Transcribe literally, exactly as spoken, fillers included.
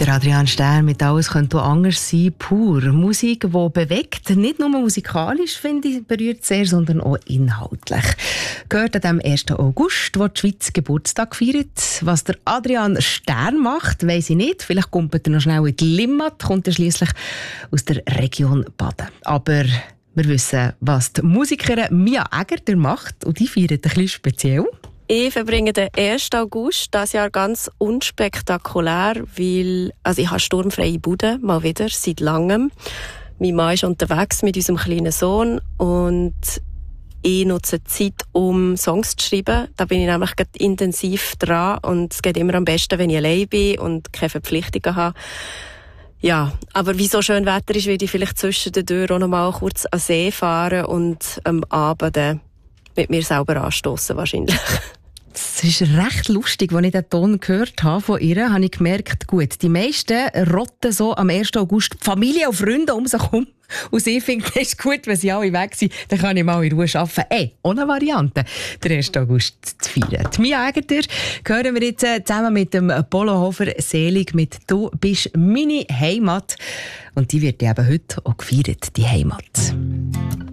Der Adrian Stern mit «Alles könnte auch anders sein», pur. Musik, die bewegt, nicht nur musikalisch, finde ich, berührt sehr, sondern auch inhaltlich. Gehört an dem ersten August, wo die Schweiz Geburtstag feiert. Was der Adrian Stern macht, weiss ich nicht. Vielleicht kommt er noch schnell in die Limmat, kommt er schliesslich aus der Region Baden. Aber wir wissen, was die Musikerin Mia Egger macht, und die feiert ein bisschen speziell. Ich verbringe den ersten August dieses Jahr ganz unspektakulär, weil also ich habe sturmfreie Bude, mal wieder, seit langem. Mein Mann ist unterwegs mit unserem kleinen Sohn und ich nutze die Zeit, um Songs zu schreiben. Da bin ich nämlich gerade intensiv dran und es geht immer am besten, wenn ich allein bin und keine Verpflichtungen habe. Ja, aber wie so schön Wetter ist, werde ich vielleicht zwischen den Türen auch noch mal kurz an den See fahren und am Abend dann mit mir selber anstossen wahrscheinlich. Es ist recht lustig, als ich den Ton gehört habe von ihr, habe ich gemerkt, gut, die meisten rotten so am ersten August die Familie und Freunde um sich herum. Und sie finden, es ist gut, wenn sie alle weg sind, dann kann ich mal in Ruhe arbeiten. Ey, ohne Variante, den ersten August zu feiern. Die Mia Egger hören wir jetzt zusammen mit dem Polo Hofer «Selig» mit «Du bist meine Heimat». Und die wird eben heute auch gefeiert, die Heimat.